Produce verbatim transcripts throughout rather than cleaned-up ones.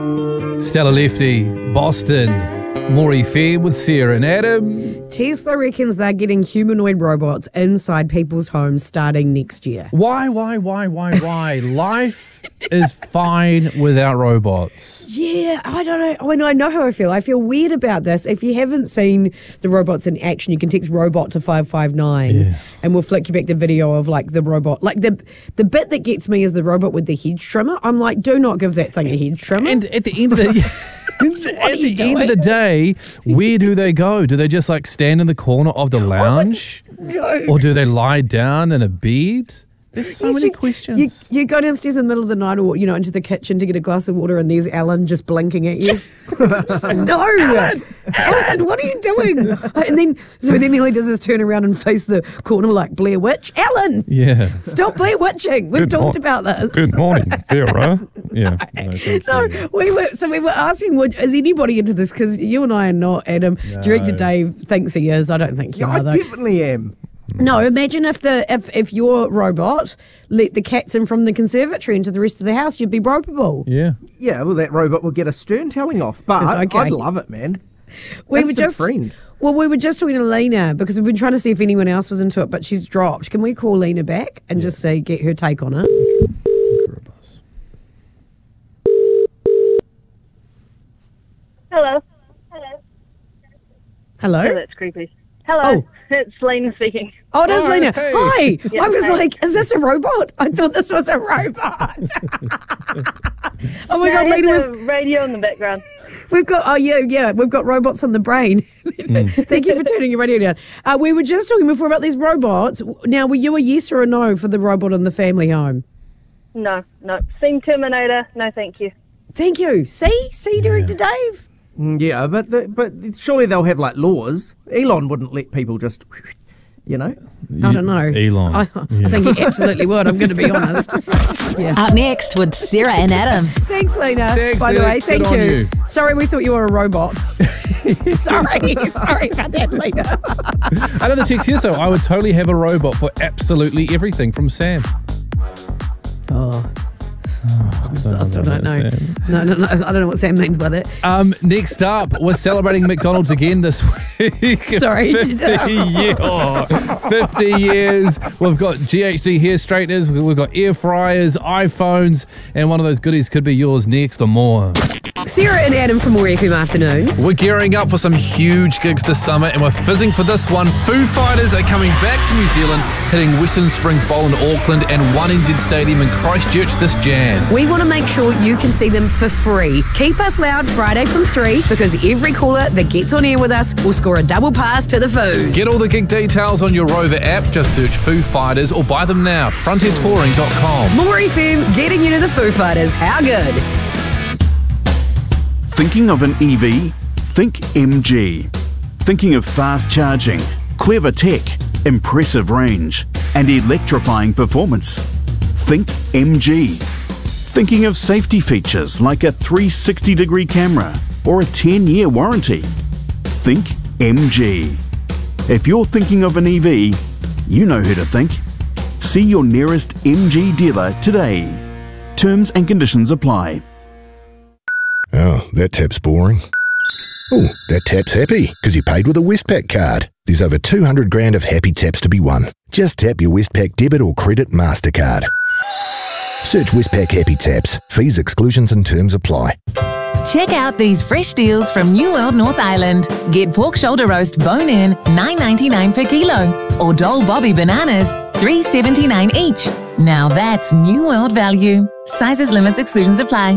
Stella Lefty, Boston, Maury Fair with Sarah and Adam. Tesla reckons they're getting humanoid robots inside people's homes starting next year. Why, why, why, why, why? Life is fine without robots. Yeah, I don't know. I know, I know how I feel. I feel weird about this. If you haven't seen the robots in action, you can text robot to five five nine Yeah. and we'll flick you back the video of like the robot. Like the the bit that gets me is the robot with the hedge trimmer. I'm like, do not give that thing a hedge trimmer. And at the end of the at the end of the day, where do they go? Do they just like stand in the corner of the lounge? No. Or do they lie down in a bed? There's so Yes, many you, questions. You, you go downstairs in the middle of the night or, you know, into the kitchen to get a glass of water and there's Alan just blinking at you. Just, no! Alan, Alan, what are you doing? And then, so then he does his turn around and face the corner like Blair Witch. Alan! Yeah. Stop Blair Witching. We've Good talked mor- about this. Good morning, Vera. Yeah. No, thank No, you. we were so we were asking, would, is anybody into this? Because you and I are not, Adam. No. Director Dave thinks he is. I don't think you Yeah, are, I though. definitely am. No, imagine if the if, if your robot let the cats in from the conservatory into the rest of the house, you'd be ropeable. Yeah. Yeah, well, that robot will get a stern telling off, but Okay. I'd love it, man. We were Instant just friend. well, we were just talking to Lena because we've been trying to see if anyone else was into it, but she's dropped. Can we call Lena back and just see get her take on it? Hello. Hello. Hello. Oh, that's creepy. Hello. Oh. It's Lena speaking. Oh, it is Oh, Lena. hey. Hi. Yeah, I was hey. like, is this a robot? I thought this was a robot. Oh my No, God, I Lena, have we've, the radio in the background. we've got, oh yeah, yeah, we've got robots on the brain. Thank you for turning your radio down. Uh, we were just talking before about these robots. Now, were you a yes or a no for the robot in the family home? No, no. Seen Terminator. No, thank you. Thank you. See? See, Director Dave? Mm, Yeah, but the, but surely they'll have like laws. Elon wouldn't let people just, you know. I don't know. Elon. I, I think he absolutely would, I'm going to be honest. Yeah. Up next with Sarah and Adam. Thanks, Lena. Thanks, by the Lena. way, Good thank on you. you. Sorry, we thought you were a robot. sorry, sorry about that, Lena. Another text here, so I would totally have a robot for absolutely everything from Sam. Oh. I still don't know. No, no, no, I don't know what Sam means by that. Um, next up, we're celebrating McDonald's again this week. Sorry. fifty, year, oh, fifty years. We've got G H D hair straighteners, we've got air fryers, iPhones, and one of those goodies could be yours next or more. Sarah and Adam from More F M Afternoons. We're gearing up for some huge gigs this summer, and we're fizzing for this one. Foo Fighters are coming back to New Zealand, hitting Western Springs Bowl in Auckland and one N Z Stadium in Christchurch this Jan. We want to make sure you can see them for free. Keep us loud Friday from three because every caller that gets on air with us will score a double pass to the Foos. Get all the gig details on your Rover app. Just search Foo Fighters or buy them now. frontier touring dot com. More F M getting you to the Foo Fighters. How good? Thinking of an E V? Think M G. Thinking of fast charging, clever tech, impressive range, and electrifying performance? Think M G. Thinking of safety features like a three sixty degree camera or a ten year warranty? Think M G. If you're thinking of an E V, you know who to think. See your nearest M G dealer today. Terms and conditions apply. Oh, that tap's boring. Oh, that tap's happy because you paid with a Westpac card. There's over two hundred grand of happy taps to be won. Just tap your Westpac debit or credit MasterCard. Search Westpac Happy Taps. Fees, exclusions and terms apply. Check out these fresh deals from New World North Island. Get pork shoulder roast bone-in, nine ninety-nine per kilo. Or Dole Bobby bananas, three seventy-nine each. Now that's New World value. Sizes, limits, exclusions apply.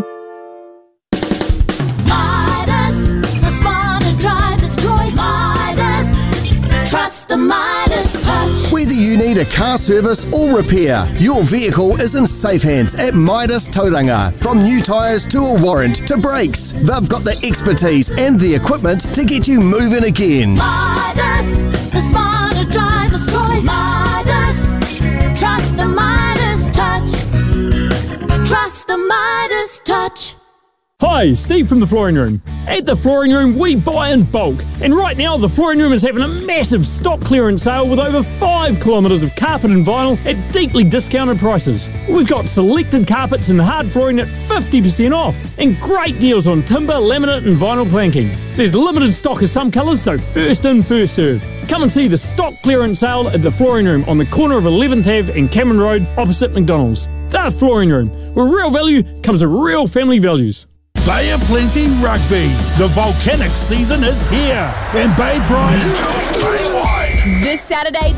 Midas, the smarter driver's choice. Midas, trust the Midas touch. Whether you need a car service or repair, your vehicle is in safe hands at Midas Tauranga. From new tyres to a warrant to brakes, they've got the expertise and the equipment to get you moving again. Midas, the smarter driver's choice. Midas, trust the Midas touch. Trust the Midas touch. Hi, Steve from the Flooring Room. At the Flooring Room, we buy in bulk. And right now, the Flooring Room is having a massive stock clearance sale with over five kilometres of carpet and vinyl at deeply discounted prices. We've got selected carpets and hard flooring at fifty percent off, and great deals on timber, laminate and vinyl planking. There's limited stock of some colours, so first in, first served. Come and see the stock clearance sale at the Flooring Room on the corner of eleventh Avenue and Cameron Road opposite McDonald's. The Flooring Room, where real value comes with real family values. Bay of Plenty Rugby. The volcanic season is here, and Bay Pride. This Saturday,